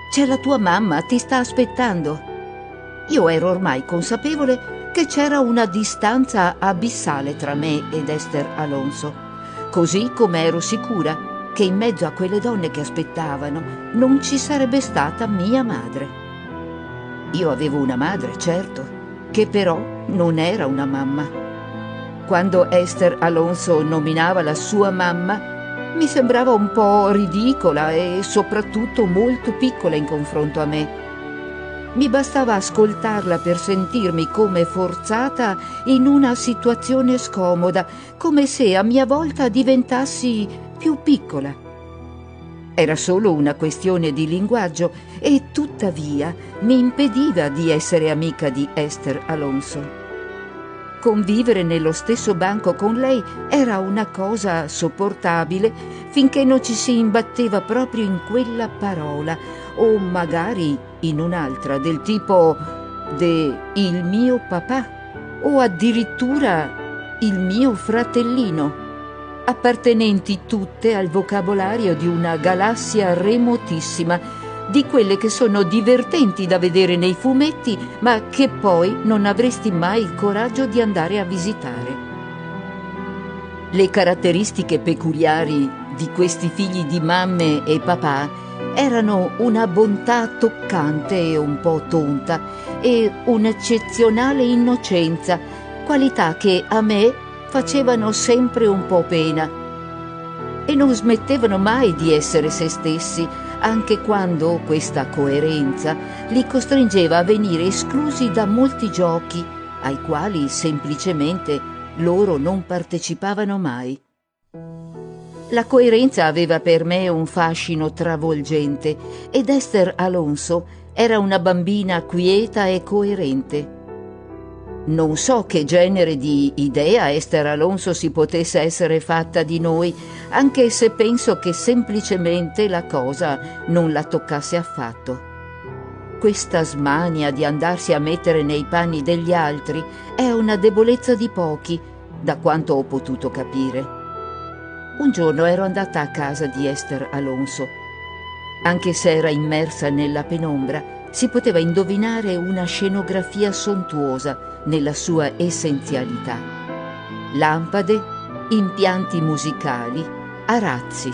c'è la tua mamma, ti sta aspettando». Io ero ormai consapevole che c'era una distanza abissale tra me ed Esther Alonso, così come ero sicura che in mezzo a quelle donne che aspettavano non ci sarebbe stata mia madre. Io avevo una madre, certo, che però non era una mamma. Quando Esther Alonso nominava la sua mamma, mi sembrava un po' ridicola e soprattutto molto piccola in confronto a me. Mi bastava ascoltarla per sentirmi come forzata in una situazione scomoda, come se a mia volta diventassi più piccola. Era solo una questione di linguaggio e tuttavia mi impediva di essere amica di Esther Alonso. Convivere nello stesso banco con lei era una cosa sopportabile finché non ci si imbatteva proprio in quella parola, o magari in un'altra del tipo il mio papà o addirittura il mio fratellino, appartenenti tutte al vocabolario di una galassia remotissima, di quelle che sono divertenti da vedere nei fumetti, ma che poi non avresti mai il coraggio di andare a visitare. Le caratteristiche peculiari di questi figli di mamme e papà erano una bontà toccante e un po' tonta e un'eccezionale innocenza, qualità che a me facevano sempre un po' pena. E non smettevano mai di essere se stessi, anche quando questa coerenza li costringeva a venire esclusi da molti giochi ai quali semplicemente loro non partecipavano mai. La coerenza aveva per me un fascino travolgente ed Esther Alonso era una bambina quieta e coerente. Non so che genere di idea Esther Alonso si potesse essere fatta di noi, anche se penso che semplicemente la cosa non la toccasse affatto. Questa smania di andarsi a mettere nei panni degli altri è una debolezza di pochi, da quanto ho potuto capire. Un giorno ero andata a casa di Esther Alonso. Anche se era immersa nella penombra, si poteva indovinare una scenografia sontuosa nella sua essenzialità. Lampade, impianti musicali, arazzi.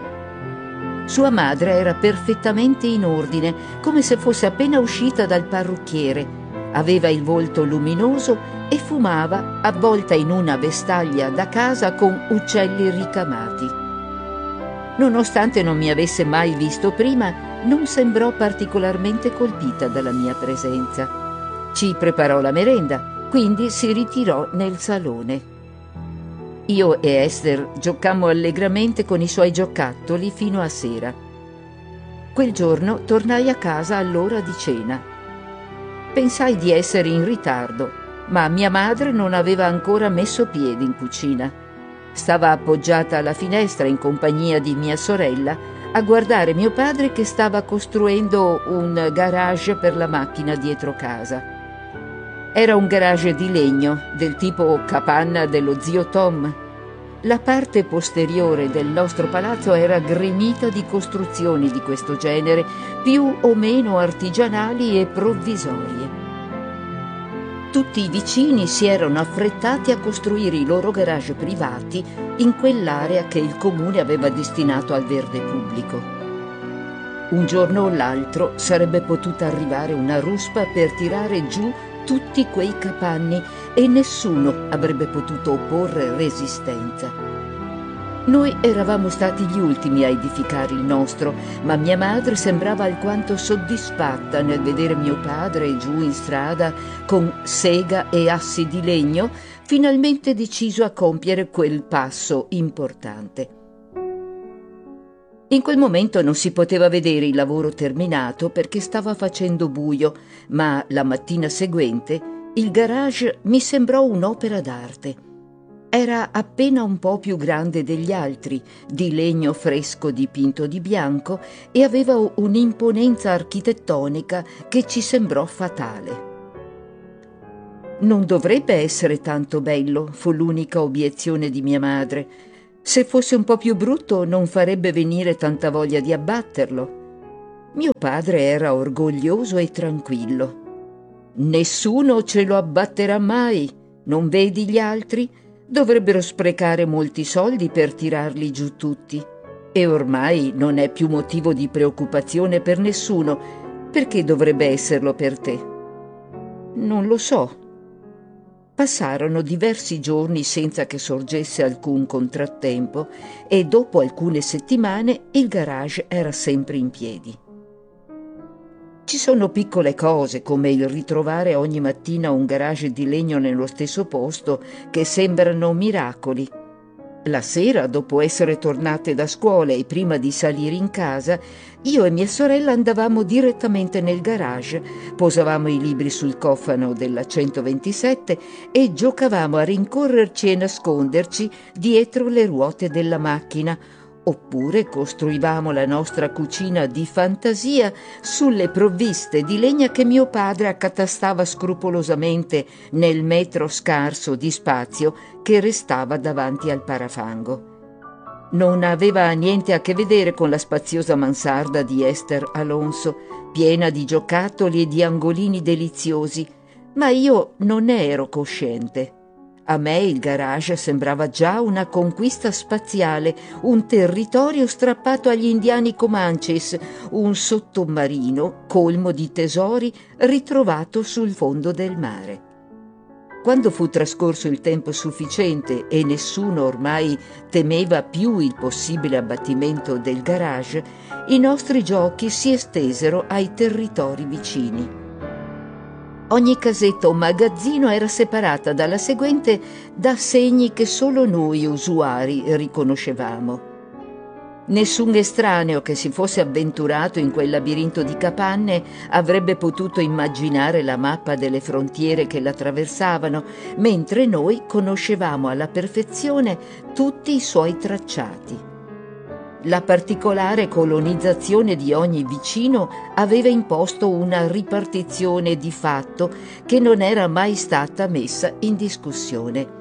Sua madre era perfettamente in ordine, come se fosse appena uscita dal parrucchiere. Aveva il volto luminoso e fumava, avvolta in una vestaglia da casa con uccelli ricamati. Nonostante non mi avesse mai visto prima, non sembrò particolarmente colpita dalla mia presenza. Ci preparò la merenda, quindi si ritirò nel salone. Io e Esther giocammo allegramente con i suoi giocattoli fino a sera. Quel giorno tornai a casa all'ora di cena. Pensai di essere in ritardo, ma mia madre non aveva ancora messo piede in cucina. Stava appoggiata alla finestra in compagnia di mia sorella a guardare mio padre che stava costruendo un garage per la macchina dietro casa. Era un garage di legno, del tipo capanna dello zio Tom. La parte posteriore del nostro palazzo era gremita di costruzioni di questo genere, più o meno artigianali e provvisorie. Tutti i vicini si erano affrettati a costruire i loro garage privati in quell'area che il comune aveva destinato al verde pubblico. Un giorno o l'altro sarebbe potuta arrivare una ruspa per tirare giù tutti quei capanni e nessuno avrebbe potuto opporre resistenza. Noi eravamo stati gli ultimi a edificare il nostro, ma mia madre sembrava alquanto soddisfatta nel vedere mio padre giù in strada con sega e assi di legno, finalmente deciso a compiere quel passo importante. In quel momento non si poteva vedere il lavoro terminato perché stava facendo buio, ma la mattina seguente il garage mi sembrò un'opera d'arte. Era appena un po' più grande degli altri, di legno fresco dipinto di bianco e aveva un'imponenza architettonica che ci sembrò fatale. Non dovrebbe essere tanto bello, fu l'unica obiezione di mia madre. Se fosse un po' più brutto non farebbe venire tanta voglia di abbatterlo. Mio padre era orgoglioso e tranquillo. Nessuno ce lo abbatterà mai, non vedi gli altri? Dovrebbero sprecare molti soldi per tirarli giù tutti. E ormai non è più motivo di preoccupazione per nessuno, perché dovrebbe esserlo per te? Non lo so. Passarono diversi giorni senza che sorgesse alcun contrattempo e dopo alcune settimane il garage era sempre in piedi. Ci sono piccole cose, come il ritrovare ogni mattina un garage di legno nello stesso posto, che sembrano miracoli. La sera, dopo essere tornate da scuola e prima di salire in casa, io e mia sorella andavamo direttamente nel garage, posavamo i libri sul cofano della 127 e giocavamo a rincorrerci e nasconderci dietro le ruote della macchina, oppure costruivamo la nostra cucina di fantasia sulle provviste di legna che mio padre accatastava scrupolosamente nel metro scarso di spazio che restava davanti al parafango. Non aveva niente a che vedere con la spaziosa mansarda di Esther Alonso, piena di giocattoli e di angolini deliziosi, ma io non ne ero cosciente. A me il garage sembrava già una conquista spaziale, un territorio strappato agli indiani Comanches, un sottomarino colmo di tesori ritrovato sul fondo del mare. Quando fu trascorso il tempo sufficiente e nessuno ormai temeva più il possibile abbattimento del garage, i nostri giochi si estesero ai territori vicini. Ogni casetta o magazzino era separata dalla seguente da segni che solo noi usuari riconoscevamo. Nessun estraneo che si fosse avventurato in quel labirinto di capanne avrebbe potuto immaginare la mappa delle frontiere che l'attraversavano, mentre noi conoscevamo alla perfezione tutti i suoi tracciati. La particolare colonizzazione di ogni vicino aveva imposto una ripartizione di fatto che non era mai stata messa in discussione.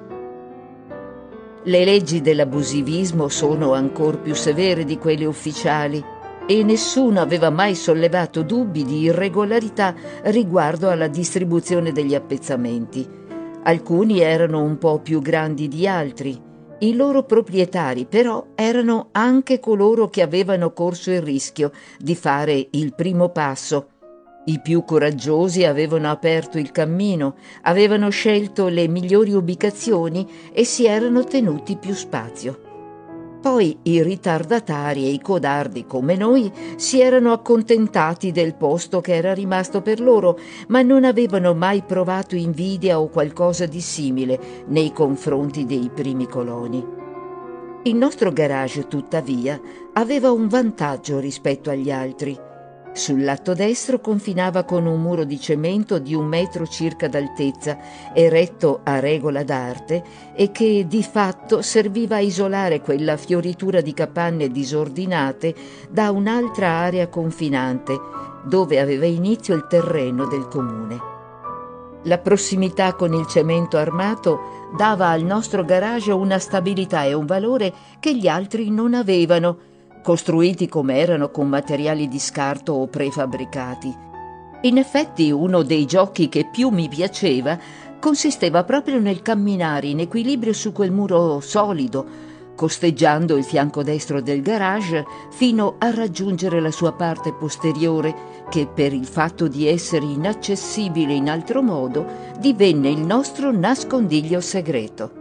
Le leggi dell'abusivismo sono ancor più severe di quelle ufficiali e nessuno aveva mai sollevato dubbi di irregolarità riguardo alla distribuzione degli appezzamenti. Alcuni erano un po' più grandi di altri. I loro proprietari, però, erano anche coloro che avevano corso il rischio di fare il primo passo. I più coraggiosi avevano aperto il cammino, avevano scelto le migliori ubicazioni e si erano tenuti più spazio. Poi i ritardatari e i codardi come noi si erano accontentati del posto che era rimasto per loro, ma non avevano mai provato invidia o qualcosa di simile nei confronti dei primi coloni. Il nostro garage, tuttavia, aveva un vantaggio rispetto agli altri. Sul lato destro confinava con un muro di cemento di 1 metro circa d'altezza, eretto a regola d'arte e che di fatto serviva a isolare quella fioritura di capanne disordinate da un'altra area confinante, dove aveva inizio il terreno del comune. La prossimità con il cemento armato dava al nostro garage una stabilità e un valore che gli altri non avevano, costruiti come erano con materiali di scarto o prefabbricati. In effetti uno dei giochi che più mi piaceva consisteva proprio nel camminare in equilibrio su quel muro solido, costeggiando il fianco destro del garage fino a raggiungere la sua parte posteriore, che per il fatto di essere inaccessibile in altro modo divenne il nostro nascondiglio segreto.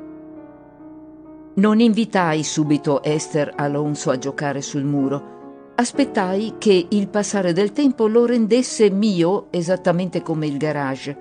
Non invitai subito Esther Alonso a giocare sul muro. Aspettai che il passare del tempo lo rendesse mio esattamente come il garage.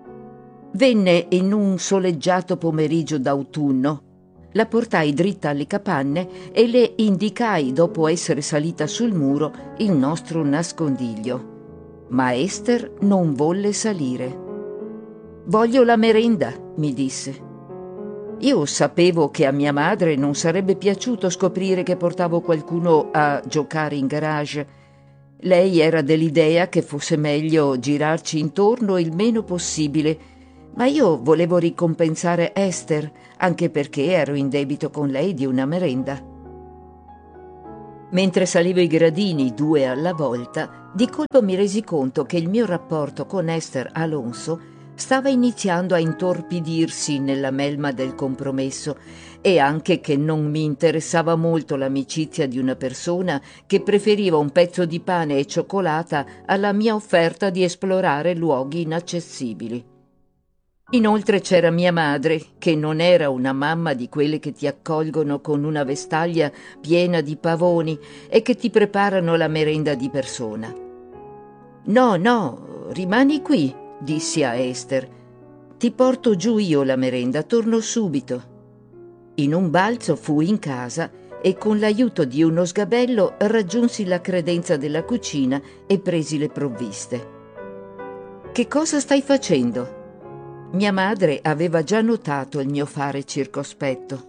Venne in un soleggiato pomeriggio d'autunno. La portai dritta alle capanne e le indicai, dopo essere salita sul muro, il nostro nascondiglio. Ma Esther non volle salire. «Voglio la merenda», mi disse. Io sapevo che a mia madre non sarebbe piaciuto scoprire che portavo qualcuno a giocare in garage. Lei era dell'idea che fosse meglio girarci intorno il meno possibile, ma io volevo ricompensare Esther, anche perché ero in debito con lei di una merenda. Mentre salivo i gradini 2 alla volta, di colpo mi resi conto che il mio rapporto con Esther Alonso stava iniziando a intorpidirsi nella melma del compromesso e anche che non mi interessava molto l'amicizia di una persona che preferiva un pezzo di pane e cioccolata alla mia offerta di esplorare luoghi inaccessibili. Inoltre c'era mia madre, che non era una mamma di quelle che ti accolgono con una vestaglia piena di pavoni e che ti preparano la merenda di persona. «No, no, rimani qui», dissi a Esther. «Ti porto giù io la merenda, torno subito». In un balzo fui in casa e con l'aiuto di uno sgabello raggiunsi la credenza della cucina e presi le provviste. «Che cosa stai facendo?» Mia madre aveva già notato il mio fare circospetto.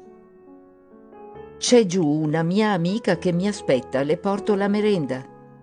«C'è giù una mia amica che mi aspetta, le porto la merenda».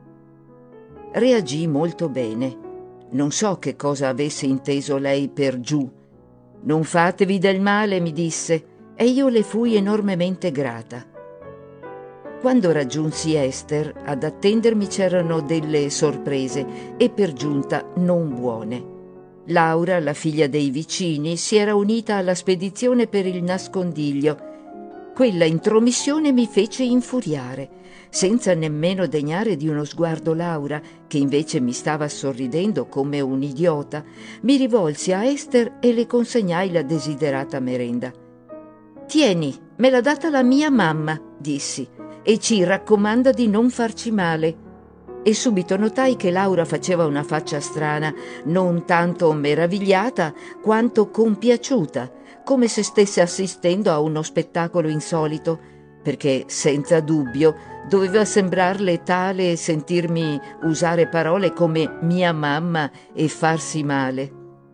Reagii molto bene. Non so che cosa avesse inteso lei per giù. «Non fatevi del male», mi disse, e io le fui enormemente grata. Quando raggiunsi Esther, ad attendermi c'erano delle sorprese e per giunta non buone. Laura, la figlia dei vicini, si era unita alla spedizione per il nascondiglio. Quella intromissione mi fece infuriare. Senza nemmeno degnare di uno sguardo Laura, che invece mi stava sorridendo come un idiota, mi rivolsi a Esther e le consegnai la desiderata merenda. «Tieni, me l'ha data la mia mamma», dissi, «e ci raccomanda di non farci male». E subito notai che Laura faceva una faccia strana, non tanto meravigliata quanto compiaciuta, come se stesse assistendo a uno spettacolo insolito, perché senza dubbio doveva sembrarle tale sentirmi usare parole come mia mamma e farsi male.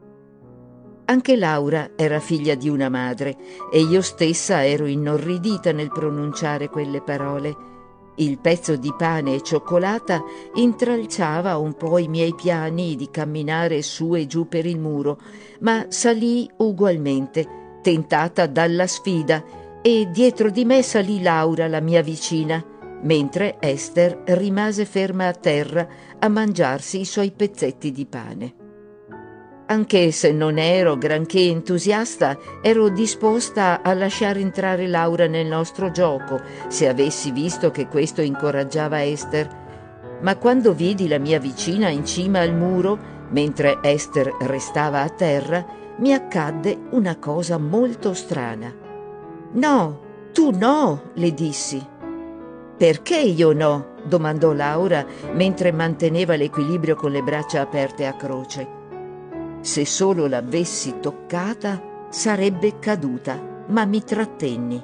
Anche Laura era figlia di una madre e io stessa ero inorridita nel pronunciare quelle parole. Il pezzo di pane e cioccolata intralciava un po' i miei piani di camminare su e giù per il muro, ma salii ugualmente, tentata dalla sfida, e dietro di me salì Laura, la mia vicina, mentre Esther rimase ferma a terra a mangiarsi i suoi pezzetti di pane. Anche se non ero granché entusiasta, ero disposta a lasciare entrare Laura nel nostro gioco, se avessi visto che questo incoraggiava Esther. Ma quando vidi la mia vicina in cima al muro, mentre Esther restava a terra, mi accadde una cosa molto strana. «No, tu no», le dissi. «Perché io no?» domandò Laura, mentre manteneva l'equilibrio con le braccia aperte a croce. Se solo l'avessi toccata sarebbe caduta, ma mi trattenni.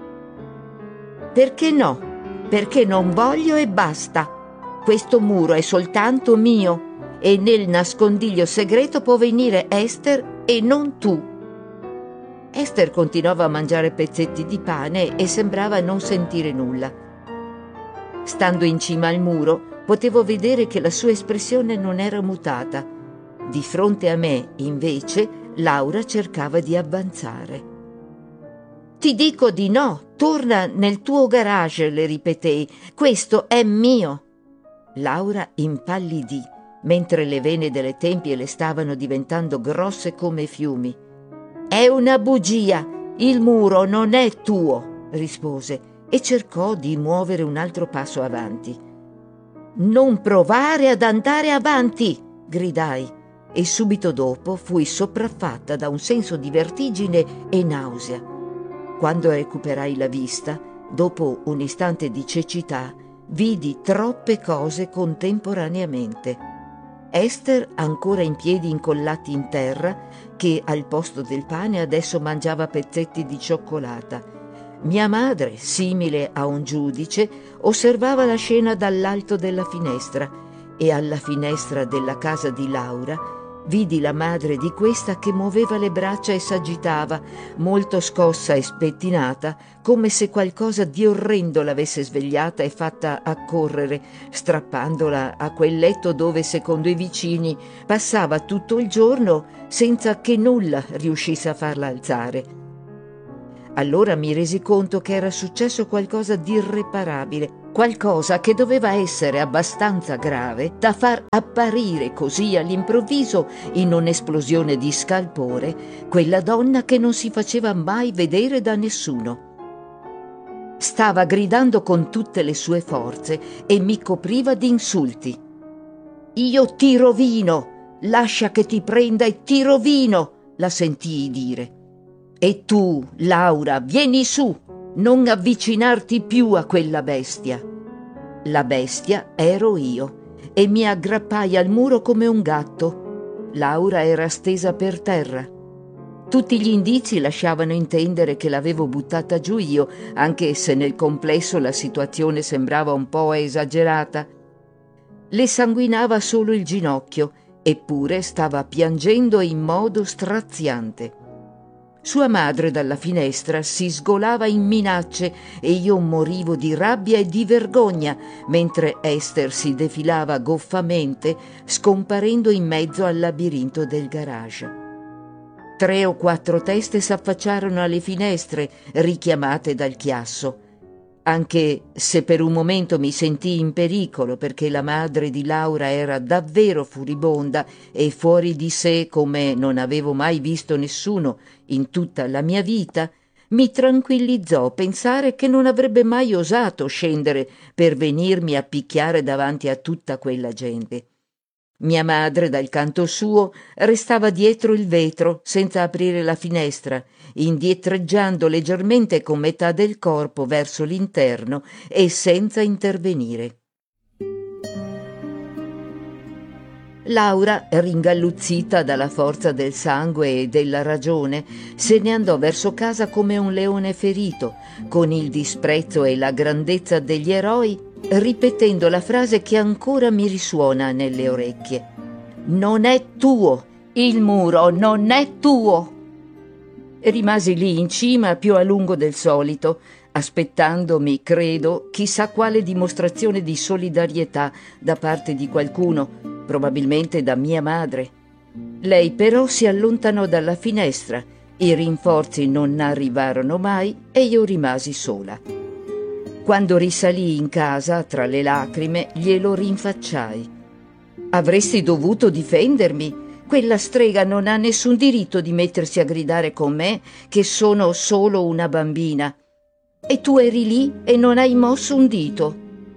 «Perché no? Perché non voglio e basta. Questo muro è soltanto mio e nel nascondiglio segreto può venire Esther e non tu». Esther continuava a mangiare pezzetti di pane e sembrava non sentire nulla. Stando in cima al muro, potevo vedere che la sua espressione non era mutata. Di fronte a me, invece, Laura cercava di avanzare. «Ti dico di no, torna nel tuo garage», le ripetei, «questo è mio». Laura impallidì, mentre le vene delle tempie le stavano diventando grosse come fiumi. «È una bugia, il muro non è tuo», rispose e cercò di muovere un altro passo avanti. «Non provare ad andare avanti», gridai. E subito dopo fui sopraffatta da un senso di vertigine e nausea. Quando recuperai la vista, dopo un istante di cecità, vidi troppe cose contemporaneamente. Esther ancora in piedi incollati in terra, che al posto del pane adesso mangiava pezzetti di cioccolata. Mia madre, simile a un giudice, osservava la scena dall'alto della finestra, e alla finestra della casa di Laura vidi la madre di questa che muoveva le braccia e s'agitava, molto scossa e spettinata, come se qualcosa di orrendo l'avesse svegliata e fatta accorrere, strappandola a quel letto dove, secondo i vicini, passava tutto il giorno senza che nulla riuscisse a farla alzare. Allora mi resi conto che era successo qualcosa di irreparabile, qualcosa che doveva essere abbastanza grave da far apparire così all'improvviso, in un'esplosione di scalpore, quella donna che non si faceva mai vedere da nessuno. Stava gridando con tutte le sue forze e mi copriva di insulti. «Io ti rovino! Lascia che ti prenda e ti rovino!» la sentii dire. «E tu, Laura, vieni su! Non avvicinarti più a quella bestia!» La bestia ero io e mi aggrappai al muro come un gatto. Laura era stesa per terra. Tutti gli indizi lasciavano intendere che l'avevo buttata giù io, anche se nel complesso la situazione sembrava un po' esagerata. Le sanguinava solo il ginocchio, eppure stava piangendo in modo straziante. Sua madre dalla finestra si sgolava in minacce e io morivo di rabbia e di vergogna, mentre Esther si defilava goffamente, scomparendo in mezzo al labirinto del garage. 3 o 4 teste s'affacciarono alle finestre, richiamate dal chiasso. Anche se per un momento mi sentii in pericolo perché la madre di Laura era davvero furibonda e fuori di sé come non avevo mai visto nessuno in tutta la mia vita, mi tranquillizzò pensare che non avrebbe mai osato scendere per venirmi a picchiare davanti a tutta quella gente. Mia madre, dal canto suo, restava dietro il vetro, senza aprire la finestra, indietreggiando leggermente con metà del corpo verso l'interno e senza intervenire. Laura, ringalluzzita dalla forza del sangue e della ragione, se ne andò verso casa come un leone ferito, con il disprezzo e la grandezza degli eroi, ripetendo la frase che ancora mi risuona nelle orecchie. «Non è tuo! Il muro non è tuo!» Rimasi lì in cima più a lungo del solito, aspettandomi, credo, chissà quale dimostrazione di solidarietà da parte di qualcuno, probabilmente da mia madre. Lei però si allontanò dalla finestra, i rinforzi non arrivarono mai e io rimasi sola. Quando risalii in casa, tra le lacrime, glielo rinfacciai. «Avresti dovuto difendermi. Quella strega non ha nessun diritto di mettersi a gridare con me, che sono solo una bambina. E tu eri lì e non hai mosso un dito».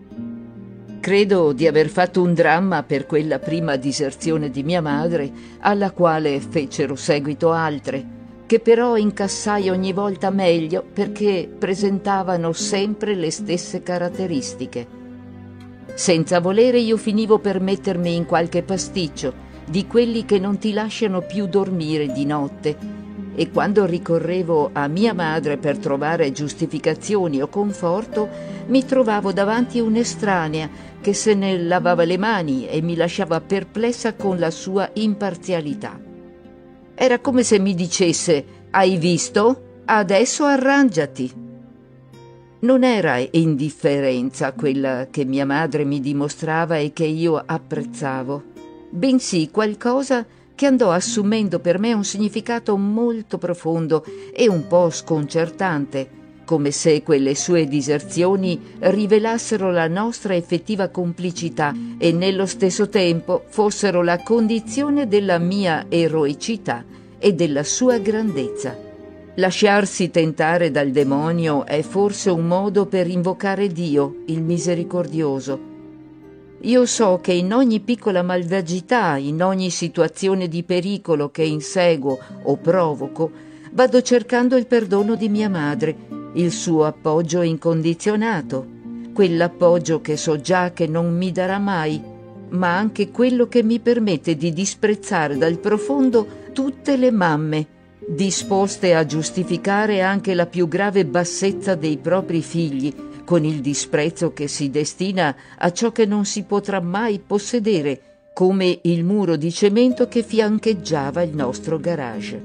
Credo di aver fatto un dramma per quella prima diserzione di mia madre, alla quale fecero seguito altre, che però incassai ogni volta meglio perché presentavano sempre le stesse caratteristiche. Senza volere io finivo per mettermi in qualche pasticcio, di quelli che non ti lasciano più dormire di notte, e quando ricorrevo a mia madre per trovare giustificazioni o conforto, mi trovavo davanti un'estranea che se ne lavava le mani e mi lasciava perplessa con la sua imparzialità. Era come se mi dicesse: «Hai visto? Adesso arrangiati». Non era indifferenza quella che mia madre mi dimostrava e che io apprezzavo, bensì qualcosa che andò assumendo per me un significato molto profondo e un po' sconcertante, come se quelle sue diserzioni rivelassero la nostra effettiva complicità e nello stesso tempo fossero la condizione della mia eroicità e della sua grandezza. Lasciarsi tentare dal demonio è forse un modo per invocare Dio, il misericordioso. Io so che in ogni piccola malvagità, in ogni situazione di pericolo che inseguo o provoco, vado cercando il perdono di mia madre, il suo appoggio incondizionato, quell'appoggio che so già che non mi darà mai, ma anche quello che mi permette di disprezzare dal profondo tutte le mamme, disposte a giustificare anche la più grave bassezza dei propri figli, con il disprezzo che si destina a ciò che non si potrà mai possedere, come il muro di cemento che fiancheggiava il nostro garage.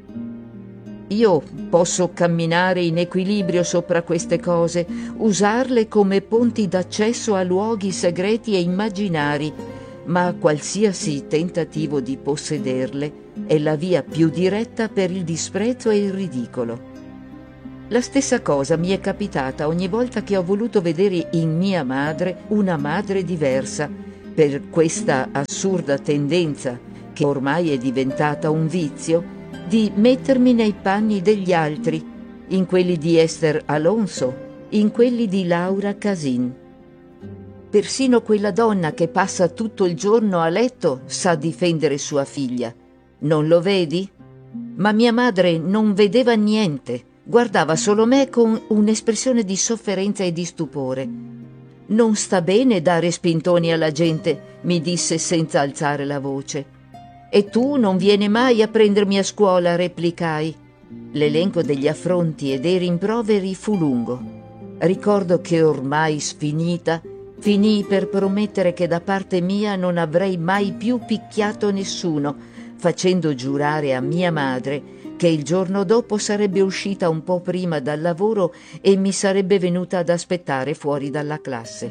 Io posso camminare in equilibrio sopra queste cose, usarle come ponti d'accesso a luoghi segreti e immaginari, ma qualsiasi tentativo di possederle è la via più diretta per il disprezzo e il ridicolo. La stessa cosa mi è capitata ogni volta che ho voluto vedere in mia madre una madre diversa, per questa assurda tendenza, che ormai è diventata un vizio, di mettermi nei panni degli altri, in quelli di Esther Alonso, in quelli di Laura Casin. Persino quella donna che passa tutto il giorno a letto sa difendere sua figlia. Non lo vedi? Ma mia madre non vedeva niente, guardava solo me con un'espressione di sofferenza e di stupore. «Non sta bene dare spintoni alla gente», mi disse senza alzare la voce. «E tu non vieni mai a prendermi a scuola», replicai. L'elenco degli affronti e dei rimproveri fu lungo. Ricordo che ormai sfinita, finii per promettere che da parte mia non avrei mai più picchiato nessuno, facendo giurare a mia madre che il giorno dopo sarebbe uscita un po' prima dal lavoro e mi sarebbe venuta ad aspettare fuori dalla classe.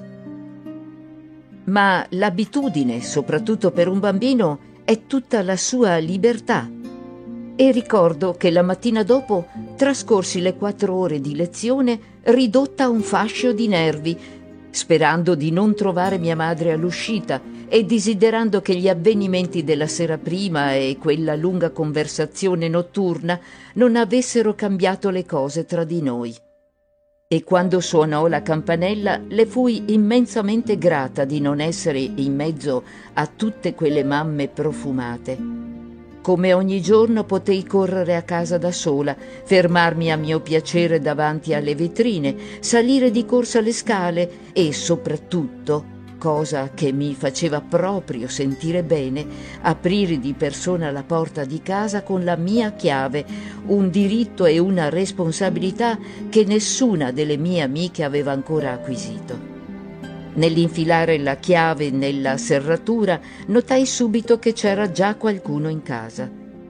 Ma l'abitudine, soprattutto per un bambino, è tutta la sua libertà. E ricordo che la mattina dopo trascorsi le 4 ore di lezione ridotta a un fascio di nervi, sperando di non trovare mia madre all'uscita e desiderando che gli avvenimenti della sera prima e quella lunga conversazione notturna non avessero cambiato le cose tra di noi. E quando suonò la campanella le fui immensamente grata di non essere in mezzo a tutte quelle mamme profumate. Come ogni giorno potei correre a casa da sola, fermarmi a mio piacere davanti alle vetrine, salire di corsa le scale e soprattutto, cosa che mi faceva proprio sentire bene, aprire di persona la porta di casa con la mia chiave, un diritto e una responsabilità che nessuna delle mie amiche aveva ancora acquisito. Nell'infilare la chiave nella serratura notai subito che c'era già qualcuno in casa.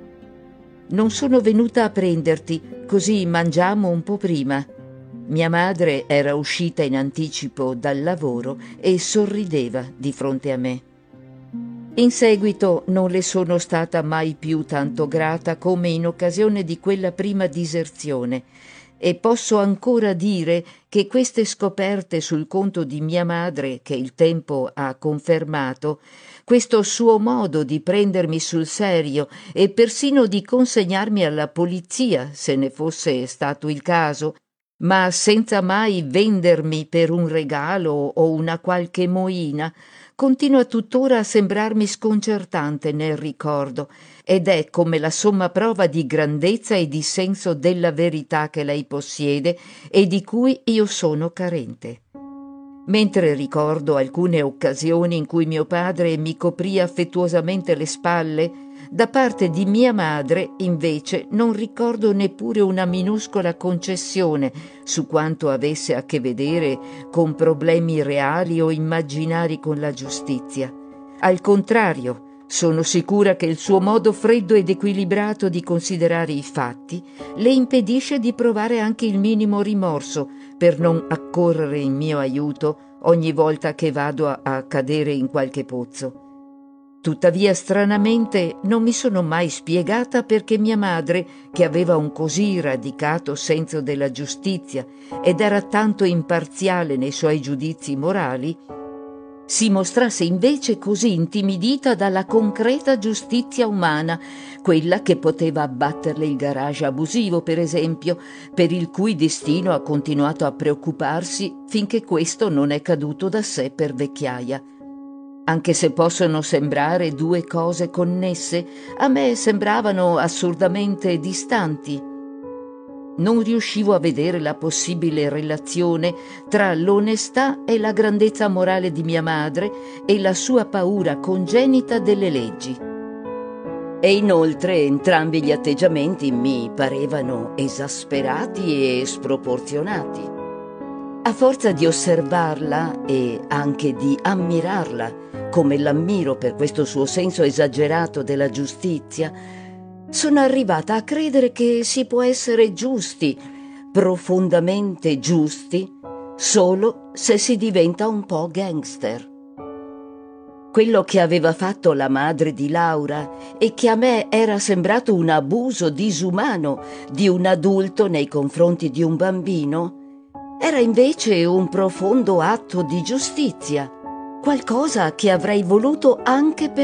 «Non sono venuta a prenderti, così mangiamo un po' prima». Mia madre era uscita in anticipo dal lavoro e sorrideva di fronte a me. In seguito non le sono stata mai più tanto grata come in occasione di quella prima diserzione, e posso ancora dire che queste scoperte sul conto di mia madre, che il tempo ha confermato, questo suo modo di prendermi sul serio e persino di consegnarmi alla polizia, se ne fosse stato il caso, ma senza mai vendermi per un regalo o una qualche moina, continua tuttora a sembrarmi sconcertante nel ricordo, ed è come la somma prova di grandezza e di senso della verità che lei possiede e di cui io sono carente. Mentre ricordo alcune occasioni in cui mio padre mi coprì affettuosamente le spalle, da parte di mia madre, invece, non ricordo neppure una minuscola concessione su quanto avesse a che vedere con problemi reali o immaginari con la giustizia. Al contrario, sono sicura che il suo modo freddo ed equilibrato di considerare i fatti le impedisce di provare anche il minimo rimorso per non accorrere in mio aiuto ogni volta che vado a cadere in qualche pozzo. Tuttavia, stranamente, non mi sono mai spiegata perché mia madre, che aveva un così radicato senso della giustizia ed era tanto imparziale nei suoi giudizi morali, si mostrasse invece così intimidita dalla concreta giustizia umana, quella che poteva abbatterle il garage abusivo, per esempio, per il cui destino ha continuato a preoccuparsi finché questo non è caduto da sé per vecchiaia. Anche se possono sembrare 2 cose connesse, a me sembravano assurdamente distanti. Non riuscivo a vedere la possibile relazione tra l'onestà e la grandezza morale di mia madre e la sua paura congenita delle leggi. E inoltre entrambi gli atteggiamenti mi parevano esasperati e sproporzionati. A forza di osservarla e anche di ammirarla, come l'ammiro per questo suo senso esagerato della giustizia, sono arrivata a credere che si può essere giusti, profondamente giusti, solo se si diventa un po' gangster. Quello che aveva fatto la madre di Laura e che a me era sembrato un abuso disumano di un adulto nei confronti di un bambino, era invece un profondo atto di giustizia, qualcosa che avrei voluto anche per